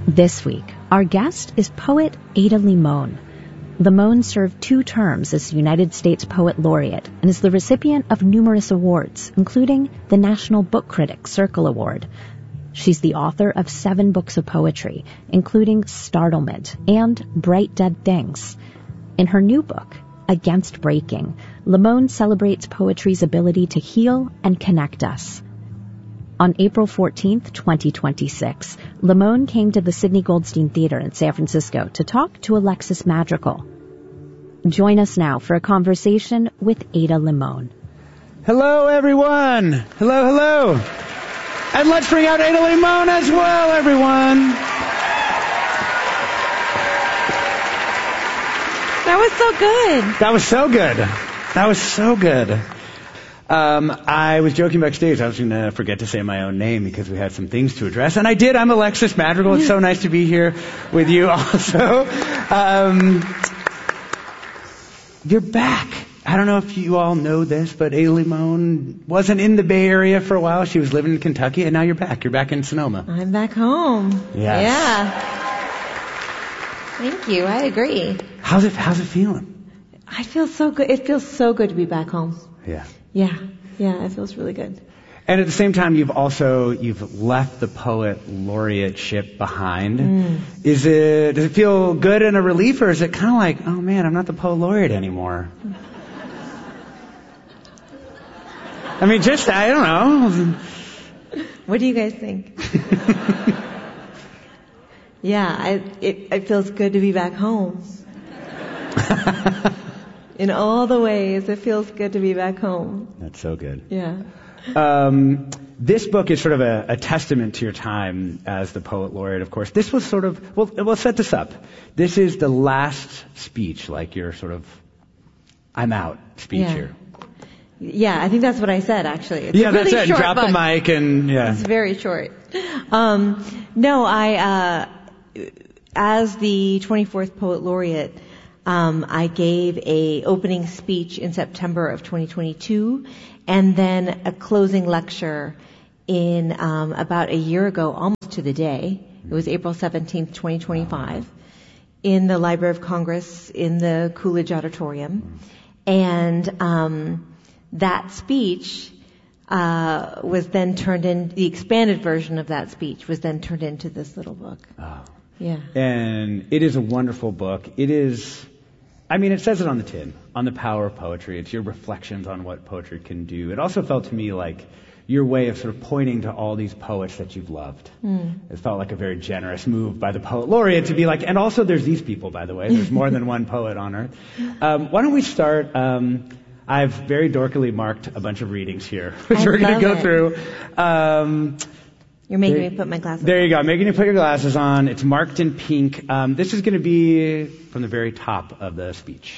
This week, our guest is poet Ada Limon. Limon served 2 terms as United States Poet Laureate and is the recipient of numerous awards, including the National Book Critics Circle Award. She's the author of 7 books of poetry, including Startlement and Bright Dead Things. In her new book, Against Breaking, Limon celebrates poetry's ability to heal and connect us. On April 14th, 2026, Limon came to the Sidney Goldstein Theater in San Francisco to talk to Alexis Madrigal. Join us now for a conversation with Ada Limon. Hello, everyone. Hello. And let's bring out Ada Limon as well, everyone. That was so good. That was so good. I was joking backstage. I was going to forget to say my own name because we had some things to address. And I did. I'm Alexis Madrigal. It's so nice to be here with you also. You're back. I don't know if you all know this, but Ada Limon wasn't in the Bay Area for a while. She was living in Kentucky, and now you're back. You're back in Sonoma. I'm back home. Yes. Yeah. Thank you. I agree. How's it feeling? I feel so good. It feels so good to be back home. Yeah. Yeah, it feels really good. And at the same time, you've left the poet laureateship behind. Does it feel good and a relief, or is it kind of like, oh man, I'm not the poet laureate anymore? I mean, I don't know. What do you guys think? Yeah, it feels good to be back home. In all the ways, it feels good to be back home. That's so good. Yeah. This book is sort of a testament to your time as the poet laureate, of course. This was sort of, we'll set this up. This is the last speech, like your sort of, I'm out speech here. Yeah, I think that's what I said, actually. It's yeah, a really that's it. Short Drop book. the mic and, yeah. It's very short. As the 24th Poet Laureate, I gave a opening speech in September of 2022, and then a closing lecture in about a year ago, almost to the day. It was April 17th, 2025, in the Library of Congress in the Coolidge Auditorium. And that speech was then turned in, the expanded version of that speech was then turned into this little book. Oh. Yeah. And it is a wonderful book. It says it on the tin, on the power of poetry. It's your reflections on what poetry can do. It also felt to me like your way of sort of pointing to all these poets that you've loved. It felt like a very generous move by the poet laureate to be like, and also there's these people, by the way. There's more than one poet on earth. Why don't we start? I've very dorkily marked a bunch of readings here, which we're going to go through. You're making me put my glasses on. There you go. Making you put your glasses on. It's marked in pink. This is going to be from the very top of the speech.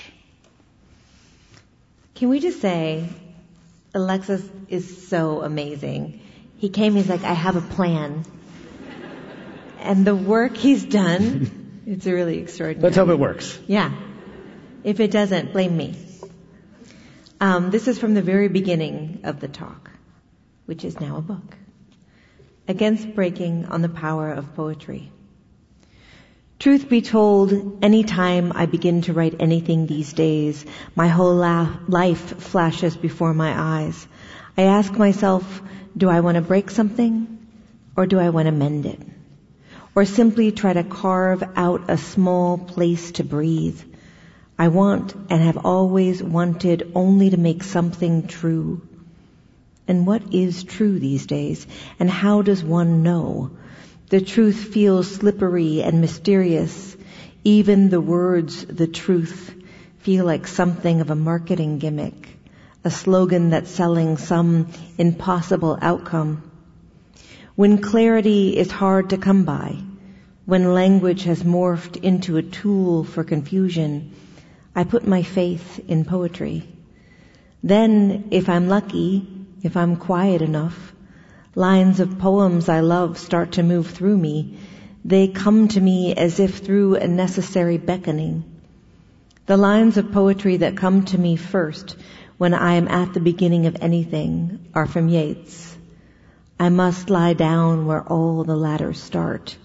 Can we just say, Alexis is so amazing. He came, he's like, I have a plan. And the work he's done, it's really extraordinary. Let's hope it works. Yeah. If it doesn't, blame me. This is from the very beginning of the talk, which is now a book. Against Breaking on the Power of Poetry. Truth be told, any time I begin to write anything these days, my whole life flashes before my eyes. I ask myself, do I want to break something, or do I want to mend it? Or simply try to carve out a small place to breathe? I want and have always wanted only to make something true. And what is true these days? And how does one know? The truth feels slippery and mysterious. Even the words, the truth, feel like something of a marketing gimmick, a slogan that's selling some impossible outcome. When clarity is hard to come by, when language has morphed into a tool for confusion, I put my faith in poetry. Then, if I'm lucky, if I'm quiet enough, lines of poems I love start to move through me. They come to me as if through a necessary beckoning. The lines of poetry that come to me first when I am at the beginning of anything are from Yeats. I must lie down where all the ladders start.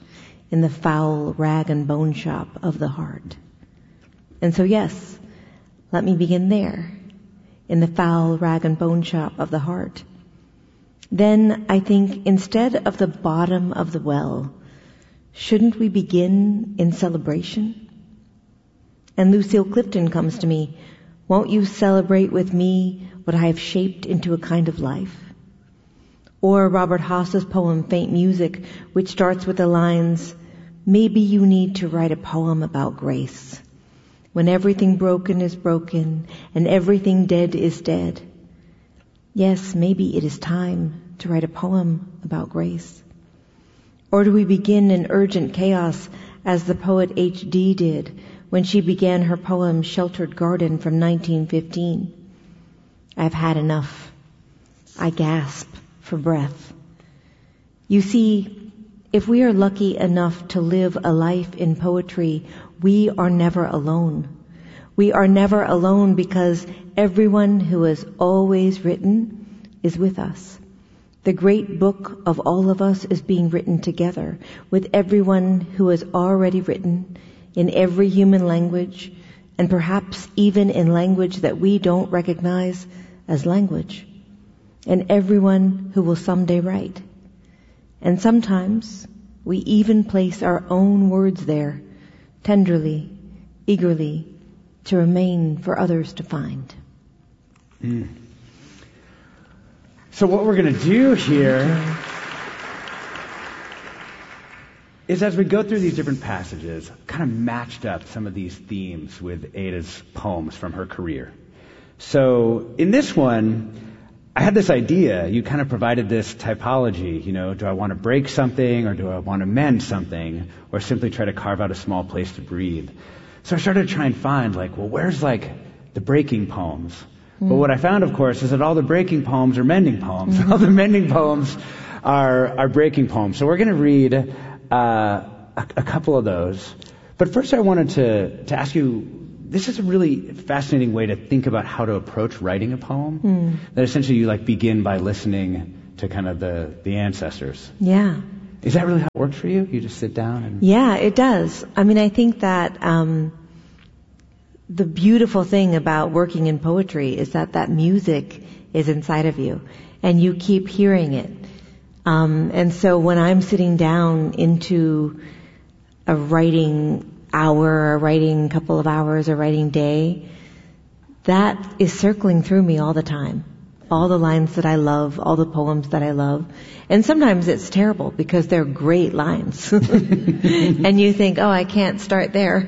in the foul rag and bone shop of the heart. And so yes, let me begin there, in the foul rag and bone shop of the heart. Then I think instead of the bottom of the well, shouldn't we begin in celebration? And Lucille Clifton comes to me, won't you celebrate with me what I have shaped into a kind of life? Or Robert Haas's poem, Faint Music, which starts with the lines, maybe you need to write a poem about grace. When everything broken is broken and everything dead is dead. Yes, maybe it is time to write a poem about grace. Or do we begin in urgent chaos as the poet H.D. did when she began her poem Sheltered Garden from 1915? I've had enough. I gasp for breath. You see, if we are lucky enough to live a life in poetry, we are never alone. We are never alone because everyone who has always written is with us. The great book of all of us is being written together with everyone who has already written in every human language, and perhaps even in language that we don't recognize as language, and everyone who will someday write. And sometimes we even place our own words there, tenderly, eagerly, to remain for others to find. So what we're going to do here is, as we go through these different passages, kind of matched up some of these themes with Ada's poems from her career. So in this one, I had this idea. You kind of provided this typology, do I want to break something, or do I want to mend something, or simply try to carve out a small place to breathe? So I started to try and find, where's the breaking poems? But what I found, of course, is that all the breaking poems are mending poems. All the mending poems are breaking poems. So we're going to read a couple of those. But first I wanted to ask you, this is a really fascinating way to think about how to approach writing a poem. That essentially you begin by listening to kind of the ancestors. Yeah. Is that really how it works for you? You just sit down and... Yeah, it does. I mean, I think that the beautiful thing about working in poetry is that music is inside of you and you keep hearing it. And so when I'm sitting down into a writing hour, or writing couple of hours, or writing day, that is circling through me all the time. All the lines that I love, all the poems that I love. And sometimes it's terrible because they're great lines. And you think, I can't start there.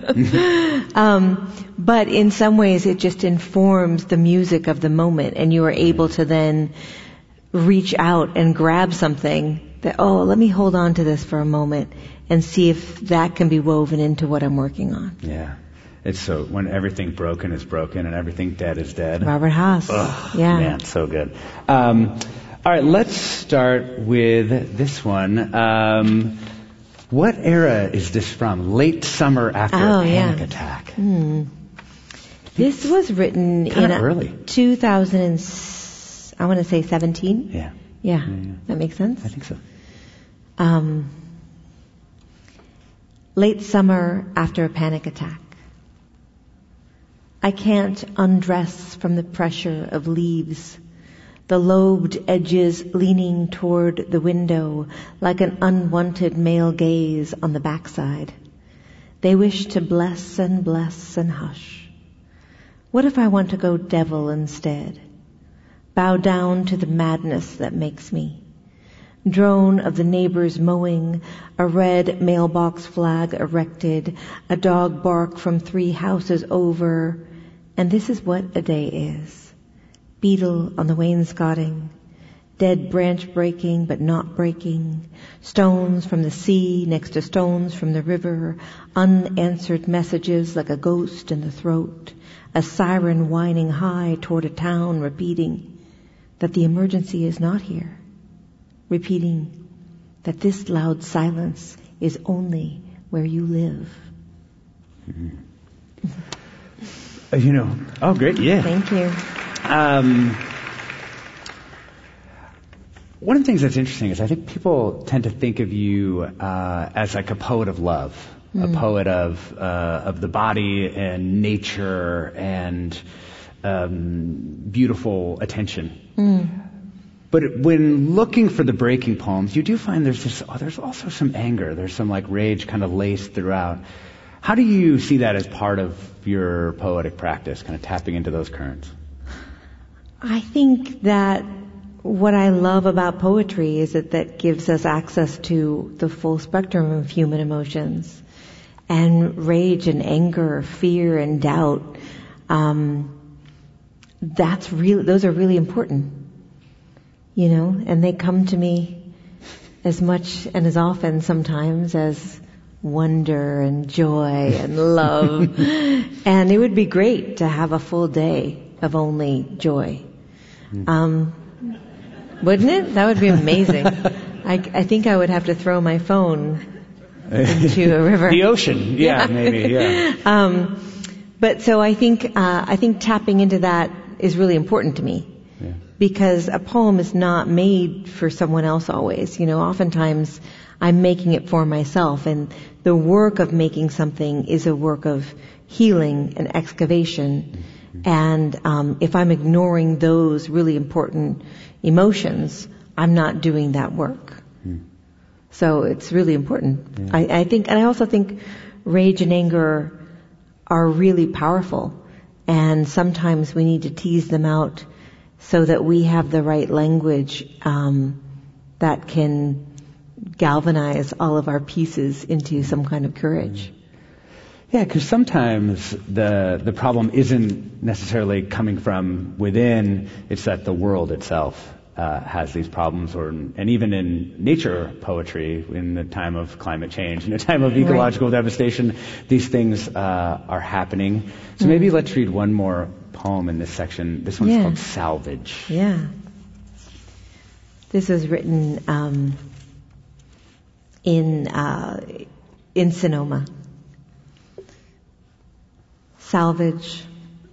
But in some ways it just informs the music of the moment, and you are able to then reach out and grab something that, let me hold on to this for a moment and see if that can be woven into what I'm working on. Yeah. It's so, when everything broken is broken and everything dead is dead. Robert Haas. Ugh, yeah. Man, so good. All right, let's start with this one. What era is this from? Late summer after a panic attack. This was written in early. 2017. Yeah. That makes sense? I think so. Late summer after a panic attack. I can't undress from the pressure of leaves, the lobed edges leaning toward the window like an unwanted male gaze on the backside. They wish to bless and hush. What if I want to go devil instead? Bow down to the madness that makes me. Drone of the neighbors mowing, a red mailbox flag erected, a dog bark from 3 houses over, and this is what a day is. Beetle on the wainscoting, dead branch breaking but not breaking, stones from the sea next to stones from the river, unanswered messages like a ghost in the throat, a siren whining high toward a town repeating that the emergency is not here, repeating that this loud silence is only where you live. Oh, great, yeah. Thank you. One of the things that's interesting is I think people tend to think of you as like a poet of love, a poet of the body and nature and beautiful attention. But when looking for the breaking poems, you do find there's also some anger. There's some like rage kind of laced throughout. How do you see that as part of your poetic practice, kind of tapping into those currents? I think that what I love about poetry is that gives us access to the full spectrum of human emotions. And rage and anger, fear and doubt, those are really important. You know, and they come to me as much and as often sometimes as wonder and joy and love. And it would be great to have a full day of only joy. Wouldn't it? That would be amazing. I think I would have to throw my phone into a river. The ocean, yeah, maybe, yeah. But so I think tapping into that is really important to me. Because a poem is not made for someone else always. You know, oftentimes I'm making it for myself, and the work of making something is a work of healing and excavation. And if I'm ignoring those really important emotions, I'm not doing that work. So it's really important. I think, and I also think rage and anger are really powerful, and sometimes we need to tease them out so that we have the right language that can galvanize all of our pieces into some kind of courage. Yeah, because sometimes the problem isn't necessarily coming from within, it's that the world itself has these problems, and even in nature poetry, in the time of climate change, in the time of ecological devastation, these things are happening. So maybe let's read one more poem in this section. This one's called Salvage. Yeah. This was written in Sonoma. Salvage.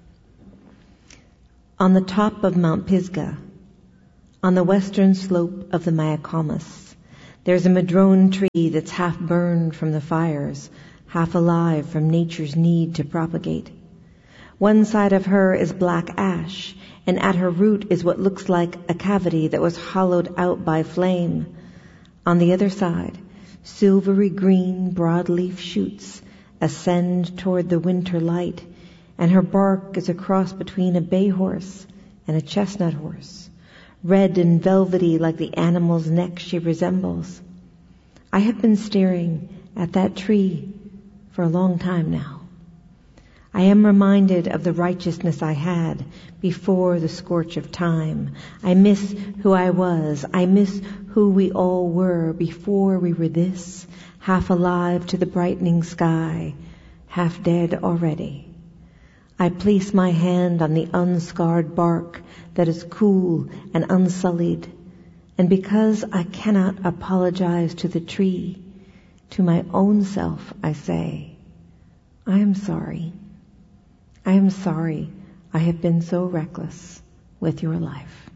On the top of Mount Pisgah, on the western slope of the Mayacamas, there's a madrone tree that's half burned from the fires, half alive from nature's need to propagate. One side of her is black ash, and at her root is what looks like a cavity that was hollowed out by flame. On the other side, silvery green broadleaf shoots ascend toward the winter light, and her bark is a cross between a bay horse and a chestnut horse, red and velvety like the animal's neck she resembles. I have been staring at that tree for a long time now. I am reminded of the righteousness I had before the scorch of time. I miss who I was. I miss who we all were before we were this, half alive to the brightening sky, half dead already. I place my hand on the unscarred bark that is cool and unsullied, and because I cannot apologize to the tree, to my own self I say, I am sorry. I am sorry I have been so reckless with your life.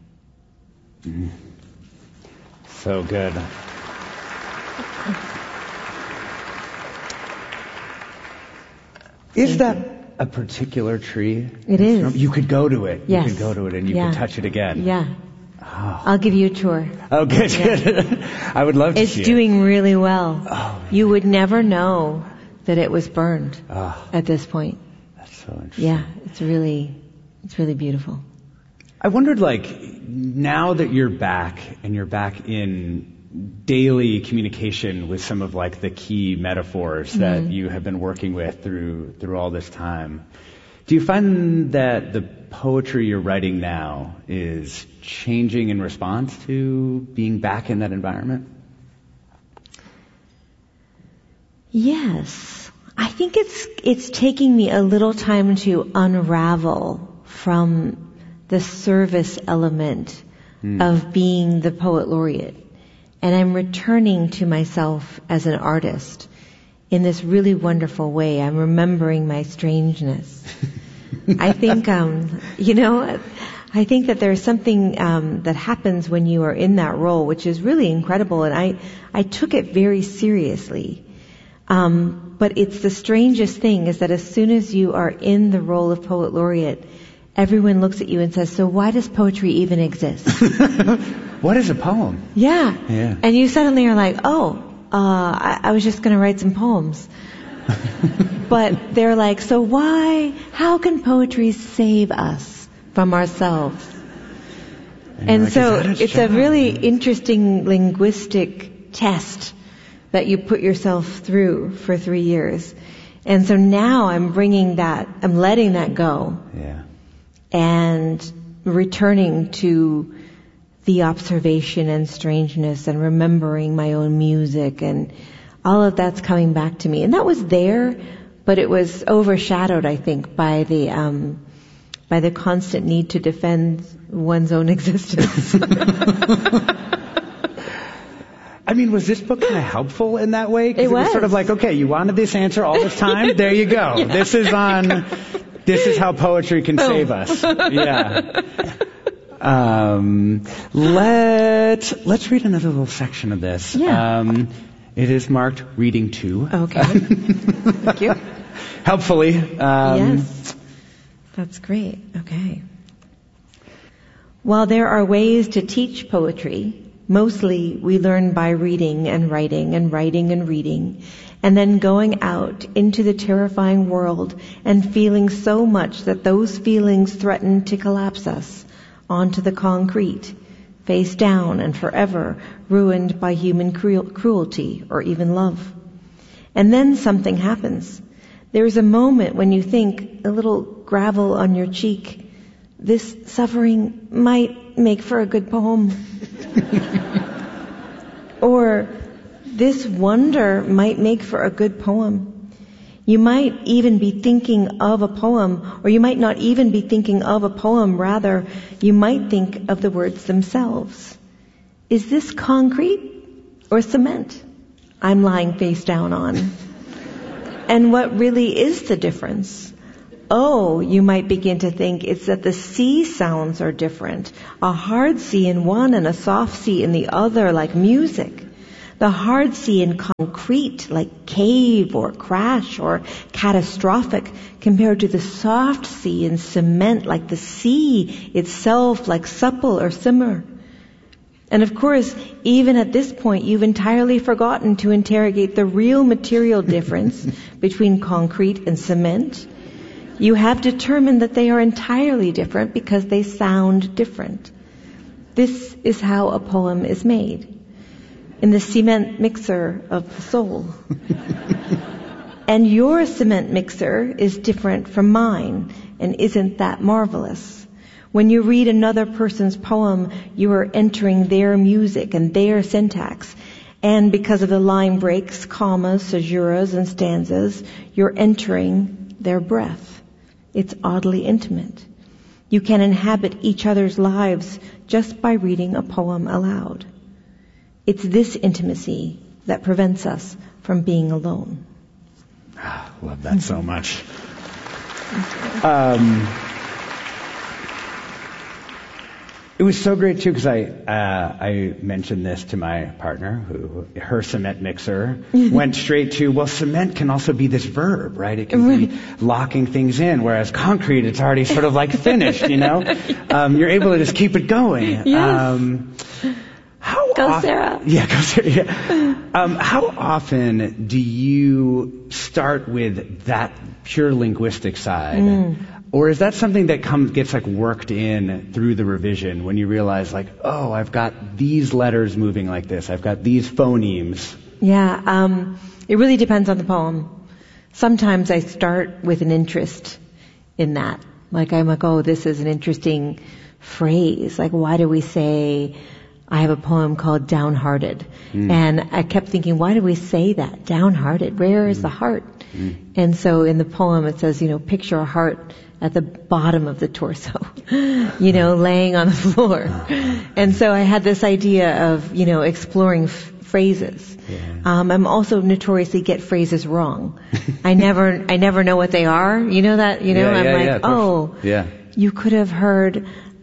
So good. Is that a particular tree? It is. You could go to it. Yes. You could go to it and you could touch it again. Yeah. Oh. I'll give you a tour. Oh, good. Yeah. I would love to see it. It's doing really well. Oh, you would never know that it was burned at this point. So interesting. Yeah, it's really beautiful. I wondered, now that you're back and you're back in daily communication with some of the key metaphors that you have been working with through all this time, do you find that the poetry you're writing now is changing in response to being back in that environment? Yes. I think it's taking me a little time to unravel from the service element of being the poet laureate. And I'm returning to myself as an artist in this really wonderful way. I'm remembering my strangeness. I think, I think that there's something that happens when you are in that role, which is really incredible, and I took it very seriously. But it's the strangest thing is that as soon as you are in the role of Poet Laureate, everyone looks at you and says, so why does poetry even exist? What is a poem? Yeah. Yeah. And you suddenly are like, I was just going to write some poems. But they're like, so how can poetry save us from ourselves? And like, so it's a really interesting linguistic test that you put yourself through for 3 years. And so now I'm letting that go. Yeah. And returning to the observation and strangeness and remembering my own music, and all of that's coming back to me. And that was there, but it was overshadowed, I think, by the constant need to defend one's own existence. I mean, was this book kind of helpful in that way? 'Cause it was sort of like, okay, you wanted this answer all this time? There you go. Yeah. This is how poetry can save us. Yeah. Let's read another little section of this. Yeah. It is marked Reading 2. Okay. Thank you. Helpfully. Yes. That's great. Okay. While there are ways to teach poetry, mostly we learn by reading and writing and writing and reading, and then going out into the terrifying world and feeling so much that those feelings threaten to collapse us onto the concrete, face down and forever ruined by human cruelty or even love. And then something happens. There is a moment when you think, a little gravel on your cheek, this suffering might make for a good poem. Or this wonder might make for a good poem. You might even be thinking of a poem, or you might not even be thinking of a poem. Rather, you might think of the words themselves. Is this concrete or cement I'm lying face down on? And what really is the difference? Oh, you might begin to think it's that the C sounds are different. A hard C in one and a soft C in the other, like music. The hard C in concrete, like cave or crash or catastrophic, compared to the soft C in cement, like the sea itself, like supple or simmer. And of course, even at this point, you've entirely forgotten to interrogate the real material difference between concrete and cement. You have determined that they are entirely different because they sound different. This is how a poem is made. In the cement mixer of the soul. And your cement mixer is different from mine, and isn't that marvelous? When you read another person's poem, you are entering their music and their syntax. And because of the line breaks, commas, caesuras, and stanzas, you're entering their breath. It's oddly intimate. You can inhabit each other's lives just by reading a poem aloud. It's this intimacy that prevents us from being alone. Love that so much. It was so great too because I mentioned this to my partner, who her cement mixer went straight to, well, cement can also be this verb, right? It can be locking things in, whereas concrete, it's already sort of like finished, you know. You're able to just keep it going. Yes. Go Sarah. Yeah, go Sarah. Yeah. How often do you start with that pure linguistic side? Or is that something that gets like worked in through the revision when you realize like, oh, I've got these letters moving like this. I've got these phonemes. Yeah, it really depends on the poem. Sometimes I start with an interest in that. Like I'm like, oh, this is an interesting phrase. Like, why do we say, I have a poem called Downhearted. And I kept thinking, why do we say that? Downhearted. Where is the heart? And so in the poem it says, picture a heart at the bottom of the torso, laying on the floor. And so I had this idea of, exploring phrases. Yeah. I'm also notoriously get phrases wrong. I never know what they are. You know that? I'm like, you could have heard,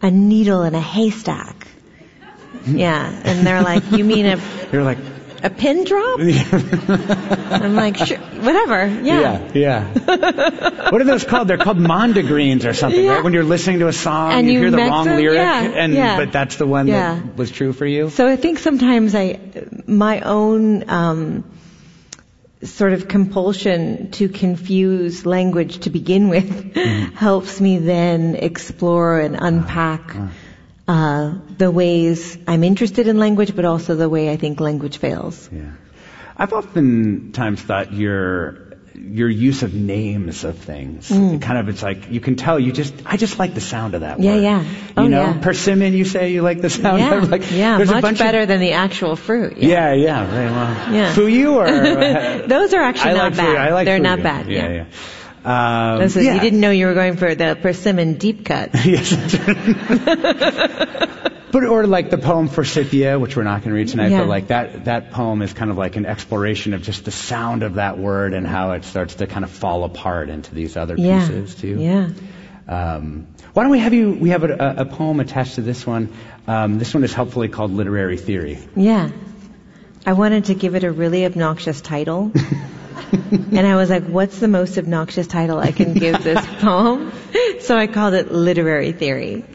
a needle in a haystack. Yeah. And they're like, you mean You're like, a pin drop? I'm like, sure, whatever. Yeah. What are those called? They're called mondegreens or something, right? When you're listening to a song, and you hear the wrong them, lyric, but that's the one that was true for you? So I think sometimes my own sort of compulsion to confuse language to begin with helps me then explore and unpack the ways I'm interested in language, but also the way I think language fails. Yeah. I've oftentimes thought your use of names of things, it's like, you can tell I just like the sound of that word. Yeah. You know, persimmon, you say you like the sound of it. There's much better than the actual fruit. Yeah, very well. Yeah. Fuyu or... Those are actually not bad. I like They're fuyu. not bad. Yeah. You didn't know you were going for the persimmon deep cut. Yes, that's right. Or like the poem Forsythia, which we're not going to read tonight, but like that poem is kind of like an exploration of just the sound of that word and how it starts to kind of fall apart into these other pieces too. Yeah. Why don't we have a poem attached to this one. This one is helpfully called Literary Theory. Yeah. I wanted to give it a really obnoxious title. And I was like, what's the most obnoxious title I can give this poem? So I called it Literary Theory.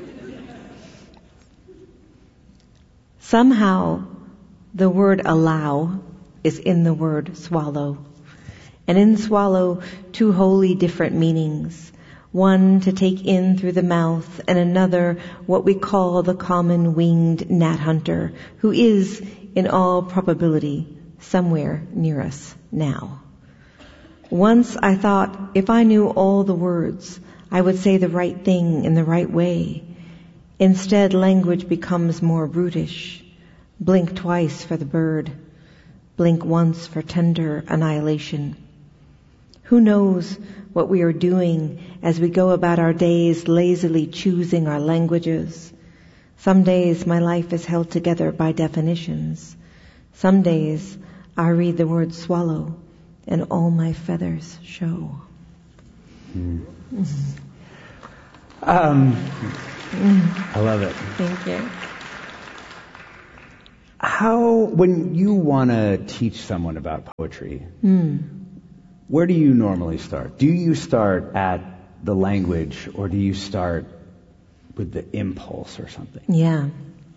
Somehow, the word allow is in the word swallow. And in swallow, two wholly different meanings. One to take in through the mouth, and another what we call the common winged gnat hunter, who is, in all probability, somewhere near us now. Once I thought if I knew all the words, I would say the right thing in the right way. Instead, language becomes more brutish. Blink twice for the bird. Blink once for tender annihilation. Who knows what we are doing as we go about our days lazily choosing our languages? Some days my life is held together by definitions. Some days I read the word swallow and all my feathers show. I love it. Thank you. When you want to teach someone about poetry, where do you normally start? Do you start at the language, or do you start with the impulse or something? Yeah.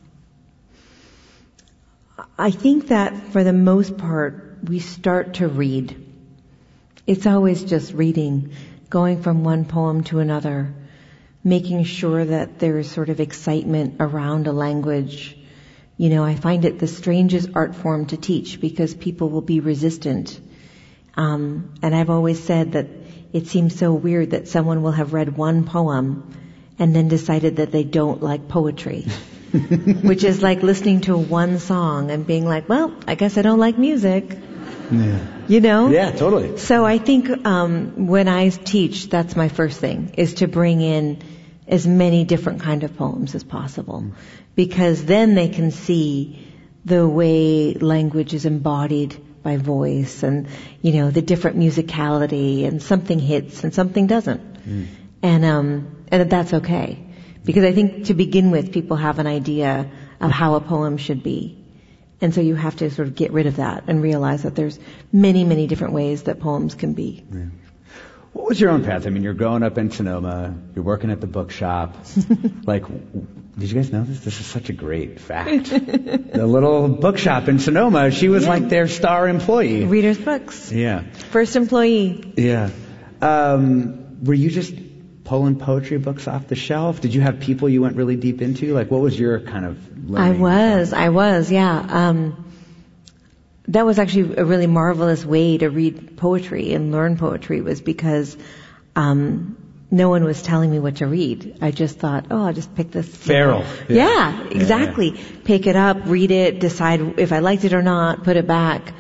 I think that for the most part, we start to read. It's always just reading, going from one poem to another, making sure that there's sort of excitement around a language. You know, I find it the strangest art form to teach because people will be resistant. And I've always said that it seems so weird that someone will have read one poem and then decided that they don't like poetry. Which is like listening to one song and being like, well, I guess I don't like music. Yeah. You know? Yeah, totally. So I think when I teach, that's my first thing, is to bring in as many different kind of poems as possible. Because then they can see the way language is embodied by voice and, you know, the different musicality, and something hits and something doesn't. And that's okay. Because I think to begin with, people have an idea of how a poem should be. And so you have to sort of get rid of that and realize that there's many, many different ways that poems can be. Yeah. What was your own path? I mean, you're growing up in Sonoma, you're working at the bookshop. Like, did you guys know this? This is such a great fact. The little bookshop in Sonoma, she was like their star employee. Reader's Books. Yeah. First employee. Yeah. Were you just pulling poetry books off the shelf? Did you have people you went really deep into? Like, what was your kind of learning? I was, yeah. That was actually a really marvelous way to read poetry and learn poetry, was because no one was telling me what to read. I just thought, I'll just pick this. Feral. Yeah, exactly. Yeah. Pick it up, read it, decide if I liked it or not, put it back,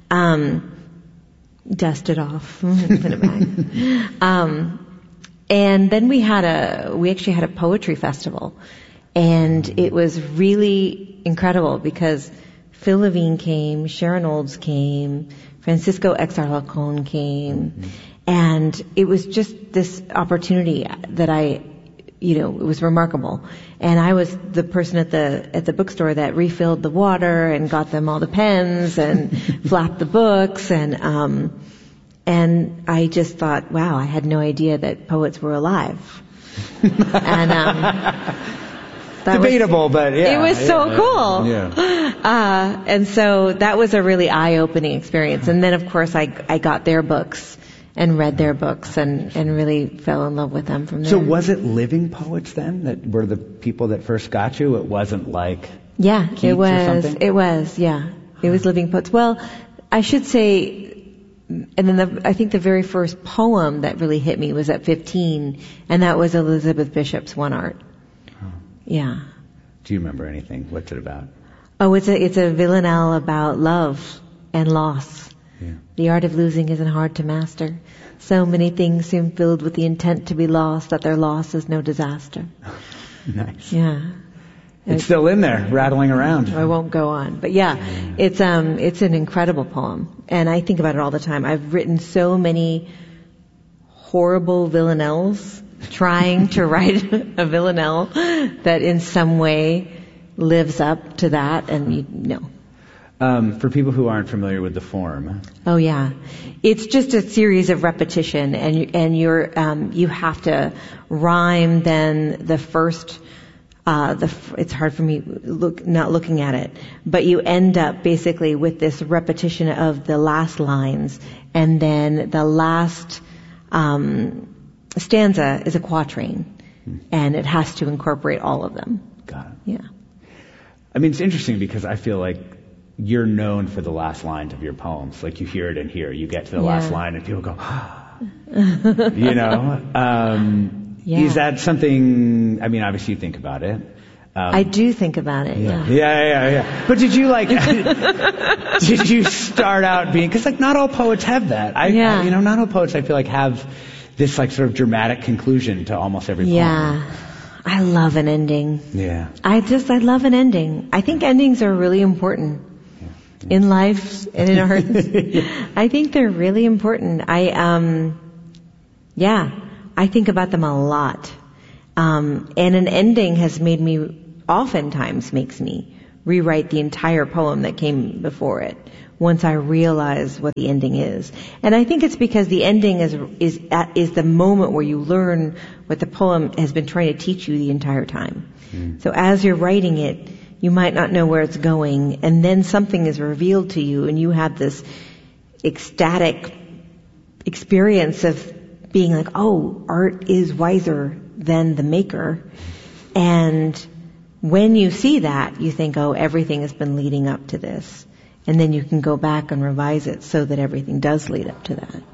dust it off, put it back. And then we actually had a poetry festival, and it was really incredible because Phil Levine came, Sharon Olds came, Francisco X. Alarcón came, and it was just this opportunity that I it was remarkable. And I was the person at the bookstore that refilled the water and got them all the pens and flapped the books, and I just thought, wow, I had no idea that poets were alive. And debatable, but yeah, it was so cool. Yeah. And so that was a really eye-opening experience. And then, of course, I got their books and read their books and really fell in love with them from there. So was it living poets then that were the people that first got you? It wasn't like Keats it or was. something? It was, yeah. It was living poets. Well, I should say, and then I think the very first poem that really hit me was at 15, and that was Elizabeth Bishop's One Art. Oh. Yeah. Do you remember anything? What's it about? Oh, it's a villanelle about love and loss. Yeah. The art of losing isn't hard to master. So many things seem filled with the intent to be lost that their loss is no disaster. Nice. Yeah. It's still in there, rattling around. I won't go on. But yeah, it's an incredible poem. And I think about it all the time. I've written so many horrible villanelles trying to write a villanelle that in some way lives up to that, and For people who aren't familiar with the form. Oh yeah, it's just a series of repetition, and you have to rhyme. Then the first, it's hard for me not looking at it, but you end up basically with this repetition of the last lines, and then the last stanza is a quatrain, and it has to incorporate all of them. Got it. Yeah. I mean, it's interesting because I feel like you're known for the last lines of your poems. Like you hear it in here. You get to the last line and people go, Is that something, I mean, obviously you think about it. I do think about it, yeah. Yeah. But did you did you start out being, because not all poets have that. Not all poets I feel like have this sort of dramatic conclusion to almost every poem. Yeah. I love an ending. Yeah. I love an ending. I think endings are really important in life and in art. I think they're really important. I think about them a lot. And an ending oftentimes makes me rewrite the entire poem that came before it once I realize what the ending is. And I think it's because the ending is the moment where you learn what the poem has been trying to teach you the entire time. So as you're writing it, you might not know where it's going, and then something is revealed to you, and you have this ecstatic experience of being like, oh, art is wiser than the maker. And when you see that, you think, oh, everything has been leading up to this. And then you can go back and revise it so that everything does lead up to that.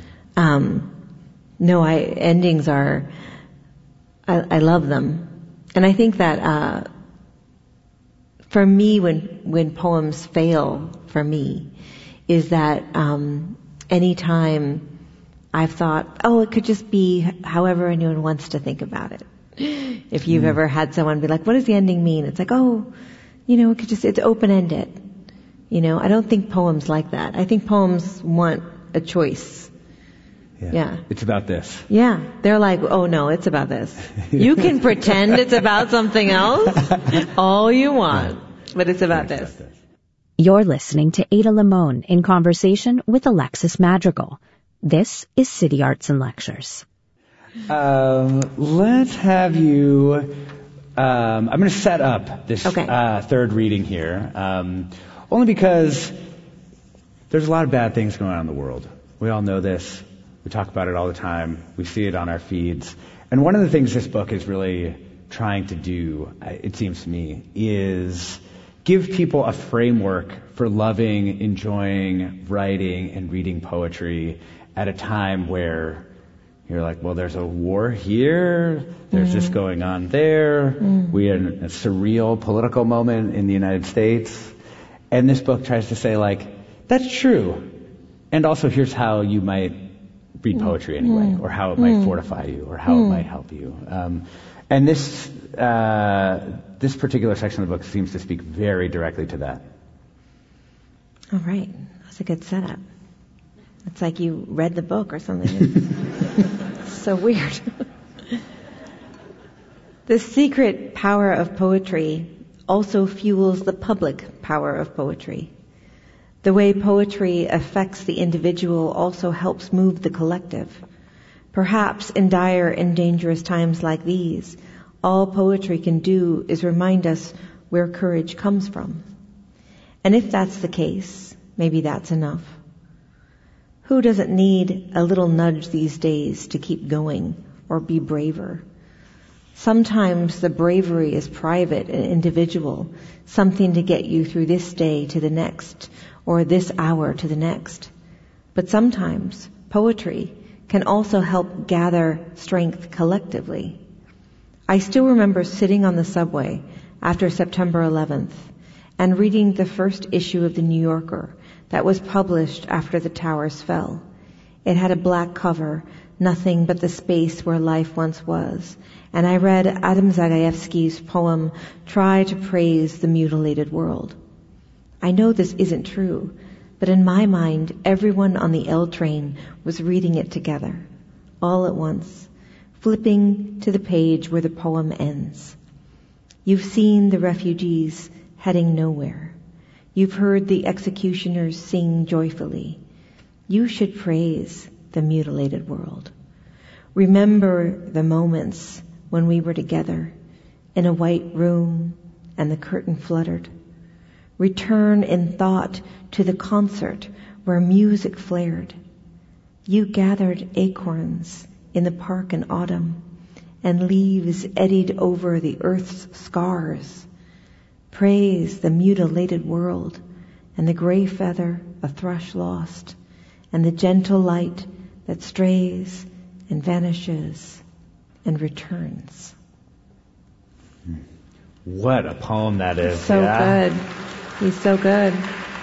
Endings are, I love them. And I think that, for me, when poems fail for me, is that, anytime I've thought, oh, it could just be however anyone wants to think about it. If you've ever had someone be like, what does the ending mean? It's like, oh, it could just, it's open-ended. I don't think poems like that. I think poems want a choice. Yeah. It's about this. Yeah. They're like, oh no, it's about this. You can pretend it's about something else all you want, but it's about this. You're listening to Ada Limon in conversation with Alexis Madrigal. This is City Arts and Lectures. Let's have you, I'm going to set up this third reading here. Only because there's a lot of bad things going on in the world. We all know this. We talk about it all the time. We see it on our feeds. And one of the things this book is really trying to do, it seems to me, is give people a framework for loving, enjoying, writing, and reading poetry at a time where you're like, well, there's a war here, there's this going on there, we're in a surreal political moment in the United States. And this book tries to say, that's true. And also here's how you might read poetry anyway, or how it might fortify you, or how it might help you. And this particular section of the book seems to speak very directly to that. All right. That's a good setup. It's like you read the book or something. It's so weird. The secret power of poetry also fuels the public power of poetry. The way poetry affects the individual also helps move the collective. Perhaps in dire and dangerous times like these, all poetry can do is remind us where courage comes from. And if that's the case, maybe that's enough. Who doesn't need a little nudge these days to keep going or be braver? Sometimes the bravery is private and individual, something to get you through this day to the next, or this hour to the next. But sometimes poetry can also help gather strength collectively. I still remember sitting on the subway after September 11th and reading the first issue of The New Yorker that was published after the towers fell. It had a black cover, nothing but the space where life once was. And I read Adam Zagajewski's poem, Try to Praise the Mutilated World. I know this isn't true, but in my mind, everyone on the L train was reading it together, all at once, flipping to the page where the poem ends. You've seen the refugees heading nowhere. You've heard the executioners sing joyfully. You should praise the mutilated world. Remember the moments when we were together in a white room and the curtain fluttered. Return in thought to the concert where music flared. You gathered acorns in the park in autumn, and leaves eddied over the earth's scars. Praise the mutilated world, and the gray feather a thrush lost, and the gentle light that strays and vanishes and returns. What a poem that is. So good. He's so good.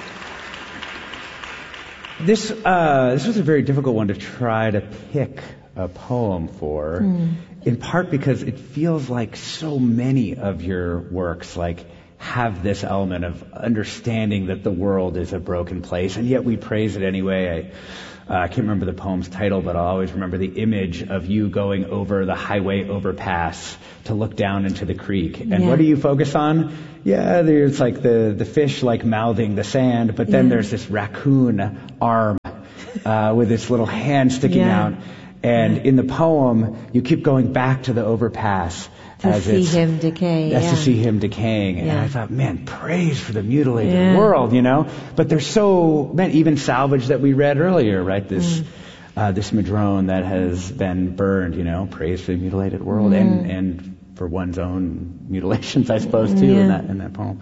This was a very difficult one to try to pick a poem for, in part because it feels like so many of your works have this element of understanding that the world is a broken place, and yet we praise it anyway. I can't remember the poem's title, but I'll always remember the image of you going over the highway overpass to look down into the creek. And what do you focus on? Yeah, there's the fish mouthing the sand, but then there's this raccoon arm with its little hand sticking out. And in the poem, you keep going back to the overpass. To see him decay. That's to see him decaying. And I thought, man, praise for the mutilated world, But there's so many, even Salvage that we read earlier, right? This madrone that has been burned, praise for the mutilated world and for one's own mutilations, I suppose, too, in that poem.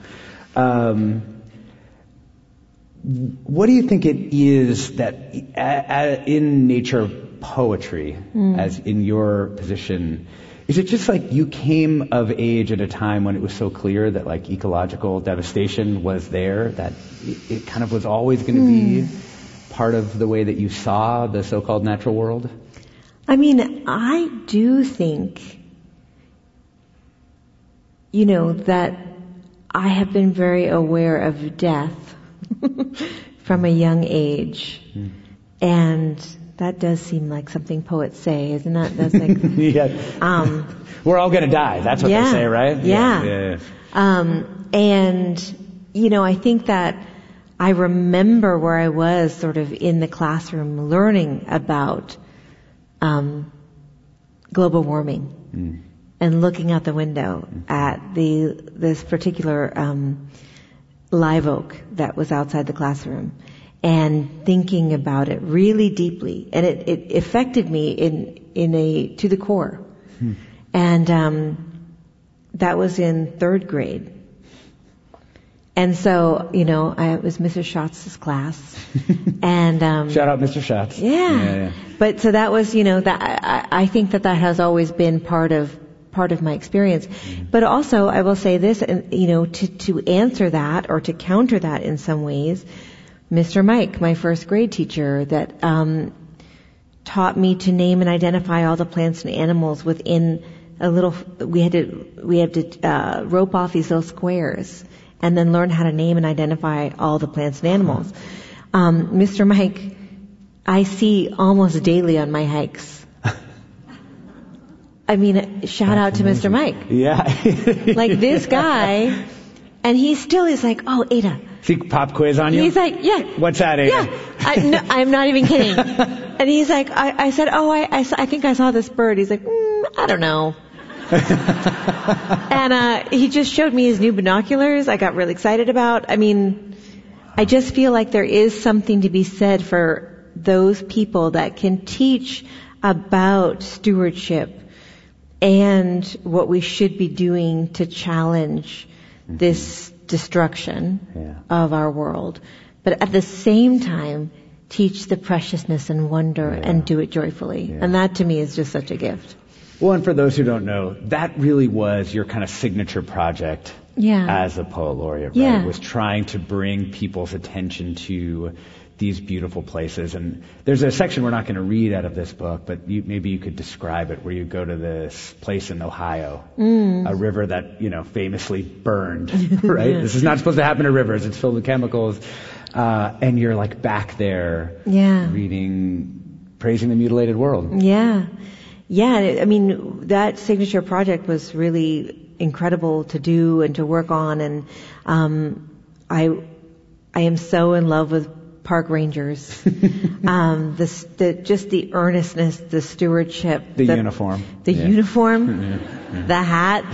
What do you think it is that in nature poetry, as in your position, is it just you came of age at a time when it was so clear that ecological devastation was there, that it kind of was always going to be part of the way that you saw the so-called natural world? I mean, I do think, that I have been very aware of death from a young age. And that does seem like something poets say, isn't it? That's we're all going to die. That's what they say, right? Yeah. And, I think that I remember where I was sort of in the classroom learning about global warming and looking out the window at this particular live oak that was outside the classroom, and thinking about it really deeply, and it affected me to the core. And that was in third grade. And so, it was Mr. Schatz's class. And shout out Mr. Schatz. Yeah. But so that was, that I think that has always been part of my experience. But also, I will say this, and to answer that or to counter that in some ways, Mr. Mike, my first grade teacher, that taught me to name and identify all the plants and animals within a little. We had to rope off these little squares and then learn how to name and identify all the plants and animals. Mr. Mike, I see almost daily on my hikes. I mean, shout out to Mr. Mike. Yeah. Like this guy, and he still is like, oh, Ada. Is he pop quiz on you? He's like, yeah. What's that, Ada? Yeah. I'm not even kidding. And he's like, I said, oh, I think I saw this bird. He's like, I don't know. And he just showed me his new binoculars. I got really excited about. I mean, I just feel like there is something to be said for those people that can teach about stewardship and what we should be doing to challenge this destruction of our world. But at the same time, teach the preciousness and wonder and do it joyfully. And that to me is just such a gift. Well, and for those who don't know, that really was your kind of signature project as a poet laureate, right? Yeah. Was trying to bring people's attention to these beautiful places. And there's a section we're not going to read out of this book, but maybe you could describe it, where you go to this place in Ohio, a river that, famously burned, right? This is not supposed to happen to rivers. It's filled with chemicals. And you're like back there reading, praising the mutilated world. Yeah. I mean, that signature project was really incredible to do and to work on. And I am so in love with park rangers. Just the earnestness, the stewardship, the uniform, the hat.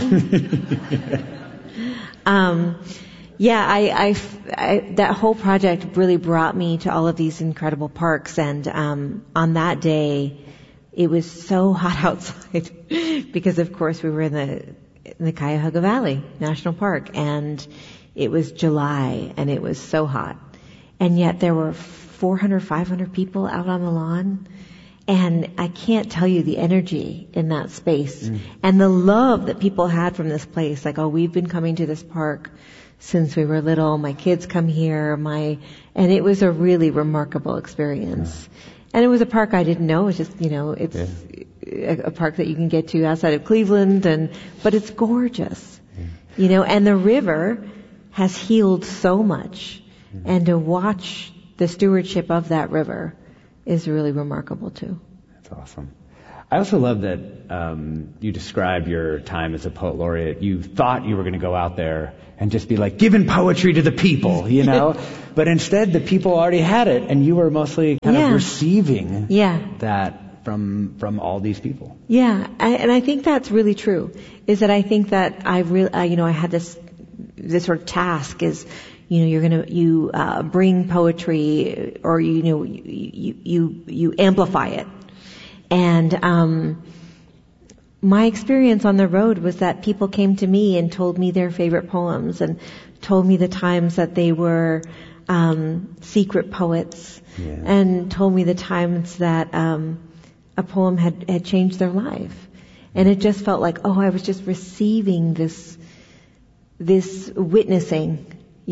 That whole project really brought me to all of these incredible parks. And on that day, it was so hot outside because, of course, we were in the Cuyahoga Valley National Park, and it was July, and it was so hot. And yet there were 400, 500 people out on the lawn. And I can't tell you the energy in that space and the love that people had from this place. Like, oh, we've been coming to this park since we were little. My kids come here. And it was a really remarkable experience. And it was a park I didn't know. It's just, it's a park that you can get to outside of Cleveland, but it's gorgeous, and the river has healed so much. And to watch the stewardship of that river is really remarkable too. That's awesome. I also love that you described your time as a poet laureate. You thought you were going to go out there and just be like giving poetry to the people, but instead the people already had it, and you were mostly kind of receiving that from all these people. Yeah, and I think that's really true. Is that I think that I had this sort of task is. You bring poetry, or you amplify it. And my experience on the road was that people came to me and told me their favorite poems, and told me the times that they were secret poets, and told me the times that a poem had changed their life. And it just felt like, I was just receiving this witnessing.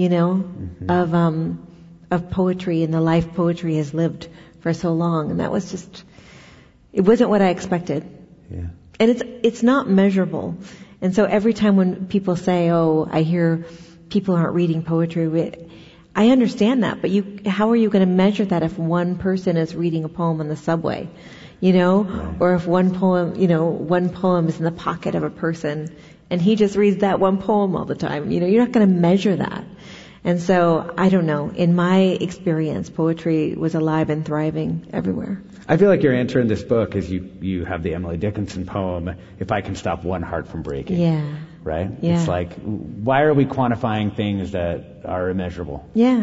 Of poetry and the life poetry has lived for so long. And that was it wasn't what I expected. Yeah. And it's not measurable. And so every time when people say, I hear people aren't reading poetry, I understand that, but how are you going to measure that if one person is reading a poem on the subway, right. Or if one poem is in the pocket of a person and he just reads that one poem all the time. You're not going to measure that. And so, I don't know. In my experience, poetry was alive and thriving everywhere. I feel like your answer in this book is you have the Emily Dickinson poem, "If I Can Stop One Heart from Breaking." Yeah. Right? Yeah. It's like, why are we quantifying things that are immeasurable? Yeah.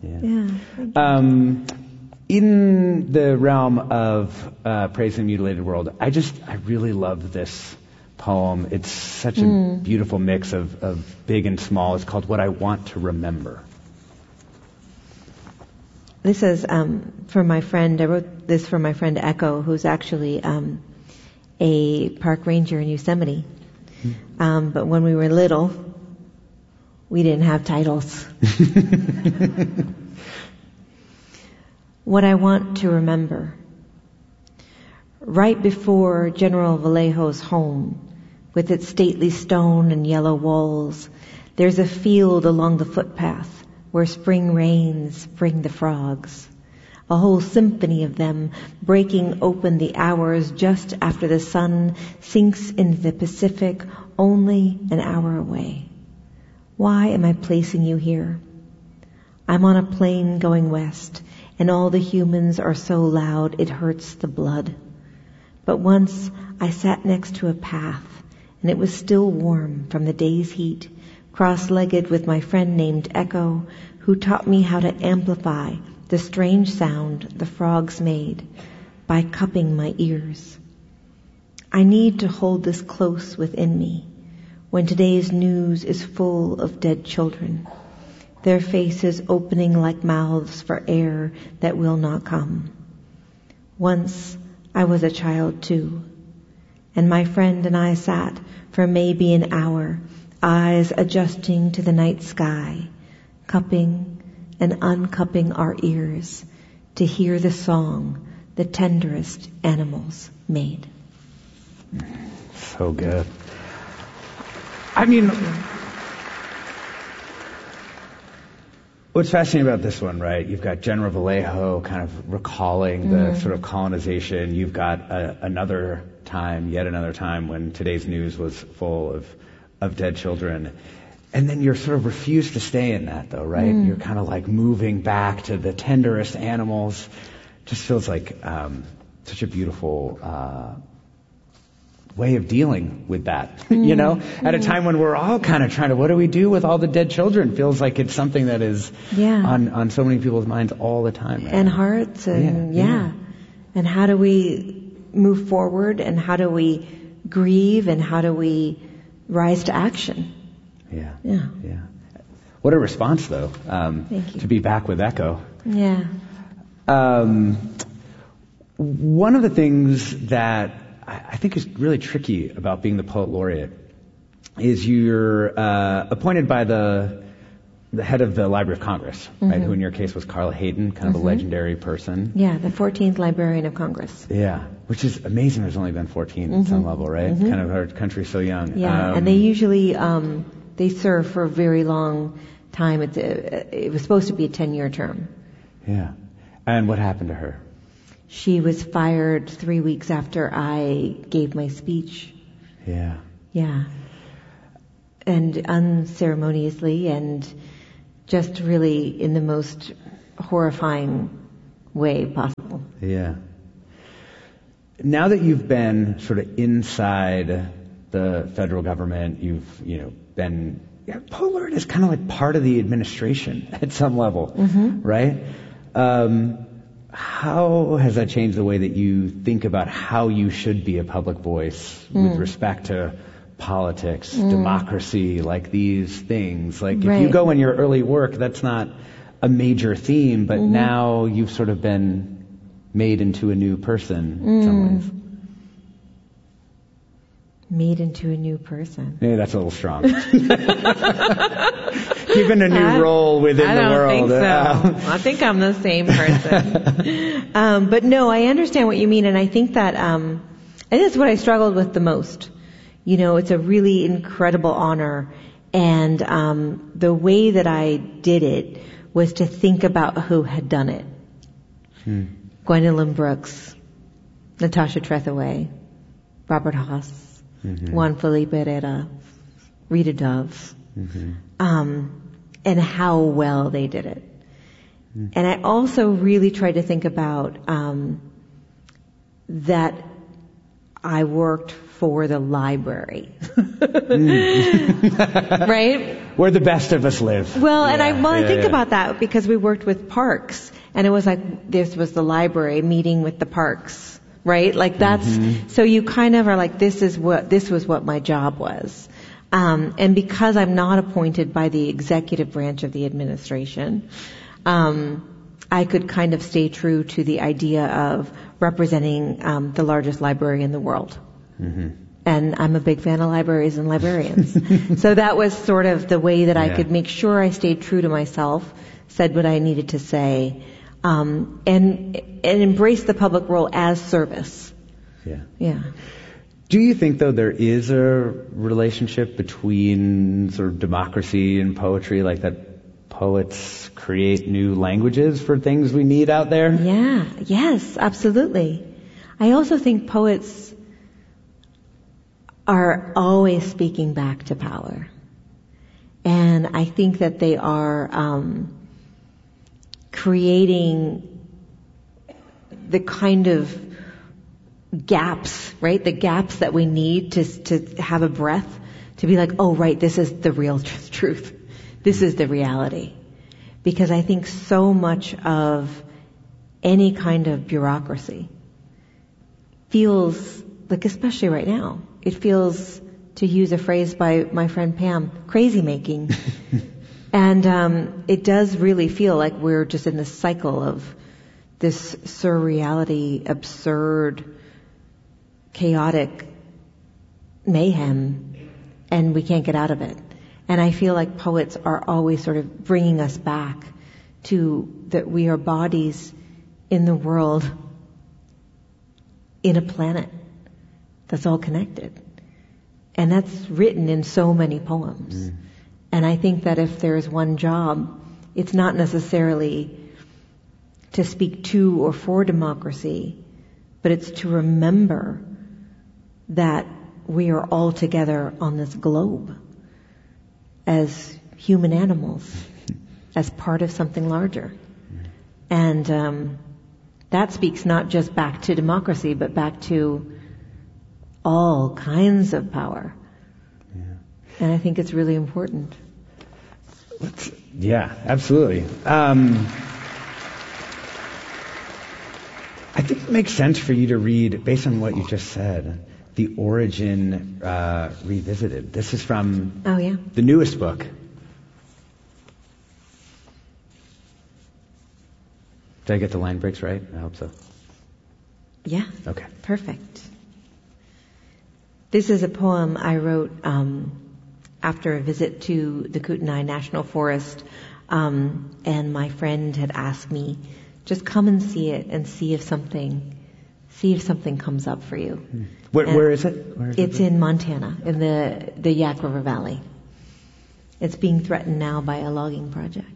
In the realm of praising the mutilated world, I really love this poem. It's such a beautiful mix of big and small. It's called "What I Want to Remember." This is from my friend. I wrote this for my friend Echo, who's actually a park ranger in Yosemite. But when we were little, we didn't have titles. What I want to remember. Right before General Vallejo's home, with its stately stone and yellow walls, there's a field along the footpath where spring rains bring the frogs. a whole symphony of them, breaking open the hours just after the sun sinks into the Pacific, only an hour away. Why am I placing you here? I'm on a plane going west, and all the humans are so loud it hurts the blood. But once I sat next to a path, and it was still warm from the day's heat, cross-legged with my friend named Echo, who taught me how to amplify the strange sound the frogs made by cupping my ears. I need to hold this close within me when today's news is full of dead children, their faces opening like mouths for air that will not come. Once I was a child too, and my friend and I sat for maybe an hour, eyes adjusting to the night sky, cupping and uncupping our ears to hear the song the tenderest animals made. So good. I mean, what's fascinating about this one, right? You've got General Vallejo kind of recalling the sort of colonization. You've got yet another time when today's news was full of dead children. And then you're sort of refused to stay in that, though, right? You're kind of like moving back to the tenderest animals. Just feels like such a beautiful way of dealing with that, you know? At a time when we're all kind of trying to, what do we do with all the dead children? Feels like it's something that is on so many people's minds all the time. Right? And hearts, and And how do we move forward, and how do we grieve, and how do we rise to action? Yeah. What a response, though, Thank you. to be back with Echo. Yeah. One of the things that I think is really tricky about being the Poet Laureate is you're appointed by the head of the Library of Congress, right? Who in your case was Carla Hayden, kind of a legendary person. Yeah, the 14th Librarian of Congress. Yeah, which is amazing. There's only been 14 at some level, right? Kind of our country's so young. Yeah, and they usually they serve for a very long time. It was supposed to be a 10-year term. Yeah. And what happened to her? She was fired 3 weeks after I gave my speech. Yeah. Yeah. And unceremoniously, and just really in the most horrifying way possible. Yeah. Now that you've been sort of inside the federal government, you've been, Poet Laureate is kind of like part of the administration at some level, right? How has that changed the way that you think about how you should be a public voice with respect to politics, democracy, like these things? Like if you go in your early work, that's not a major theme, but now you've sort of been made into a new person in some ways. Made into a new person. Maybe that's a little strong. Given a new role within the world. I don't think so. I think I'm the same person. But no, I understand what you mean, and I think that and that's what I struggled with the most. It's a really incredible honor, and the way that I did it was to think about who had done it. Gwendolyn Brooks, Natasha Trethewey, Robert Haas, Juan Felipe Herrera, Rita Dove, and how well they did it. And I also really tried to think about that I worked for the library. Right? Where the best of us live. Well, and I think about that because we worked with parks, and it was like this was the library meeting with the parks, right? Like that's so you kind of are like this was what my job was. And because I'm not appointed by the executive branch of the administration, I could kind of stay true to the idea of representing the largest library in the world. And I'm a big fan of libraries and librarians. So that was sort of the way that I could make sure I stayed true to myself, said what I needed to say, and embrace the public role as service. Yeah. Do you think, though, there is a relationship between sort of democracy and poetry, like that poets create new languages for things we need out there? Yeah, yes, absolutely. I also think poets are always speaking back to power. And I think that they are creating the kind of gaps, right? The gaps that we need to have a breath, to be like, oh, right, this is the real truth. This is the reality. Because I think so much of any kind of bureaucracy feels like, especially right now, it feels, to use a phrase by my friend Pam, crazy making. And it does really feel like we're just in this cycle of this surreality, absurd, chaotic mayhem, and we can't get out of it. And I feel like poets are always sort of bringing us back to that we are bodies in the world, in a planet that's all connected. And that's written in so many poems. And I think that if there's one job, it's not necessarily to speak to or for democracy, but it's to remember that we are all together on this globe as human animals, as part of something larger. And that speaks not just back to democracy, but back to all kinds of power. Yeah. And I think it's really important. Yeah, absolutely. I think it makes sense for you to read, based on what you just said, The Origin Revisited. This is from the newest book. Did I get the line breaks right? I hope so. Yeah. Okay. Perfect. This is a poem I wrote after a visit to the Kootenai National Forest, and my friend had asked me, just come and see it and see if something comes up for you. Where is it? It's in Montana, in the Yak River Valley. It's being threatened now by a logging project.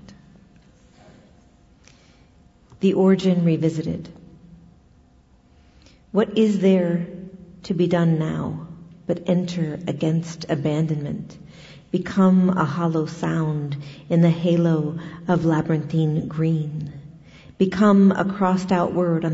The Origin Revisited. What is there to be done now but enter against abandonment, become a hollow sound in the halo of labyrinthine green, become a crossed out word on